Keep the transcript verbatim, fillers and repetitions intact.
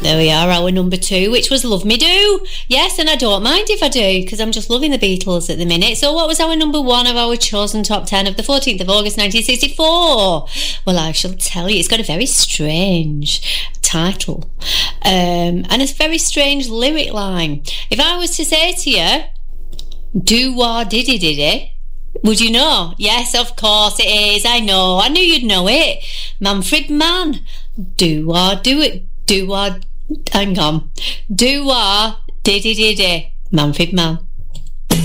There we are, our number two, which was Love Me Do. Yes, and I don't mind if I do, because I'm just loving the Beatles at the minute. So what was our number one of our chosen top ten of the fourteenth of August nineteen sixty-four? Well, I shall tell you. It's got a very strange title um, and a very strange lyric line. If I was to say to you, do-wah diddy-diddy, would you know? Yes, of course it is. I know. I knew you'd know it. Manfred Mann. Do-wah, do it. Do-wah, hang on. Do-wah, diddy-diddy. Manfred Mann.